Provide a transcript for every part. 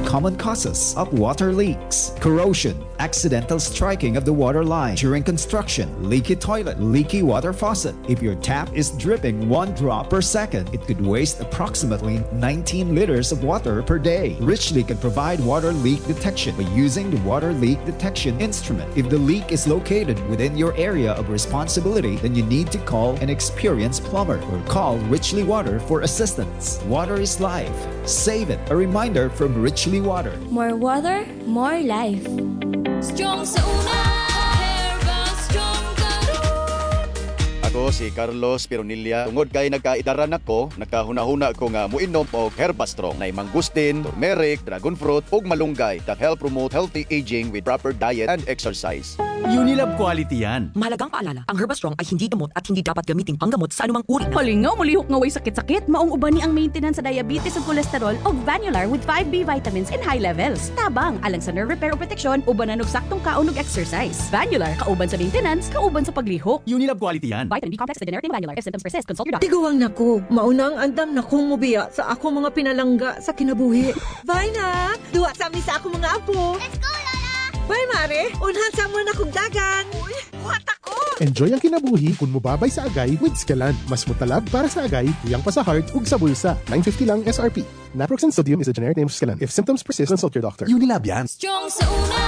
common causes of water leaks: corrosion, accidental striking of the water line during construction, leaky toilet, leaky water faucet. If your tap is dripping 1 drop per second, it could waste approximately 19 liters of water per day. Richly can provide water leak detection by using the water leak detection instrument. If the leak is located within your area of responsibility, then you need to call an experienced plumber or call Richly Water for assistance. Water is life. Save it. A reminder from Richly Water. More water, more life. Strong sa una, Herbal Strong Garot. Ako si Carlos Pironilla. Tungod kay nagkaidaran ako, nakahuna-huna ko nga muinom og Herbastrong na mangustin, turmeric, dragon fruit ug malunggay that help promote healthy aging with proper diet and exercise. Unilab quality yan. Mahalagang paalala, ang Herbastrong ay hindi gamot at hindi dapat gamiting panggamot sa anumang uri. Halingaw, mulihok nga way sakit-sakit, maong uban ni ang maintenance sa diabetes ug cholesterol og Vanular with 5B vitamins in high levels. Tabang, alang sa nerve repair o protection, ubanan og saktong kaon ug exercise. Vanular, kauban sa maintenance, kauban sa paglihok. Unilab quality yan. Vitamin B complex, the generic name Vanular. If symptoms persist, consult your doctor. Tiguang nako, maunang andam na kong mubiya sa ako mga pinalangga sa kinabuhi. Bye na! Duwa sa amin sa ako mga apo. Let's go, Lola! Bye, Mare! Unhan sa mo na kong dagan! Uy, buhat ako! Enjoy ang kinabuhi kung mubabay sa agay with Scalan. Mas mutalab para sa agay, tuyang pa sa heart ug sa bulsa. 950 lang SRP. Naproxen sodium is a generic name of Scalan. If symptoms persist, consult your doctor. Unilab yan. Strong sa una,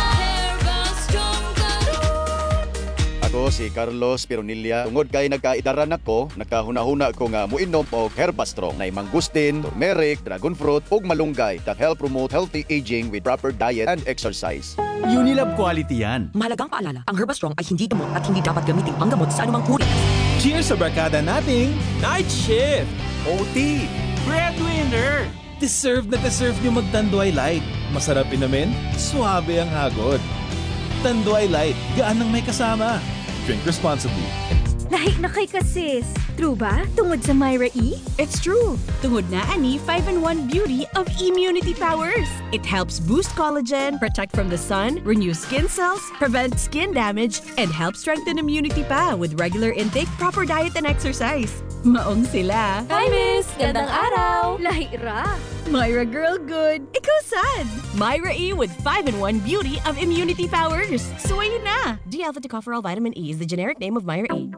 Herbal Strong Garot. Ako si Carlos Pironilla. Tungod kay nagkaidaran ako, nakahuna-huna ko nga muinom og Herbastrong na mangustin, turmeric, dragon fruit ug malunggay that help promote healthy aging with proper diet and exercise. Unilab quality yan. Mahalagang paalala, ang Herbastrong ay hindi gamot at hindi dapat gamiting panggamot sa anumang uri. Cheers sa barkada nating Night Shift! OT! Breadwinner! Deserve na deserve nyo magtanduay light. Masarap inamin, suabe ang hagod. Tanduay light, gaan ng may kasama. Drink responsibly. Lahi na kay kasis. True ba? Tungod sa Myra E? It's true. Tungod na ani 5-in-1 beauty of immunity powers. It helps boost collagen, protect from the sun, renew skin cells, prevent skin damage, and help strengthen immunity pa with regular intake, proper diet, and exercise. Maong sila. Hi, Miss! Gandang araw! Lahi ra. Myra Girl Good. Ikaw sad. Myra E with 5-in-1 beauty of immunity powers. Suwayin na. D-alpha tocopherol vitamin E is the generic name of Myra E.